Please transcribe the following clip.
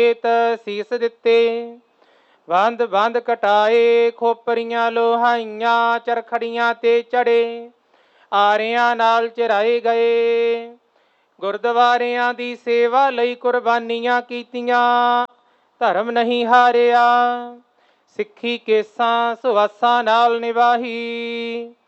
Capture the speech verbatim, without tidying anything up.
ਸੀਸ ਦਿੱਤੇ। ਬੰਦ ਬੰਦ ਕਟਾਏ, ਖੋਪਰੀਆਂ ਲੋਹਾਈਆਂ ਚਰਖੜੀਆਂ ਤੇ ਚੜੇ, ਆਰਿਆਂ ਨਾਲ ਚਰਾਏ ਗਏ। ਗੁਰਦੁਆਰਿਆਂ ਦੀ ਸੇਵਾ ਲਈ ਕੁਰਬਾਨੀਆਂ ਕੀਤੀਆਂ, ਧਰਮ ਨਹੀਂ ਹਾਰਿਆ। ਸਿੱਖੀ ਕੇਸਾਂ ਸੁਆਸਾਂ ਨਾਲ ਨਿਭਾਈ,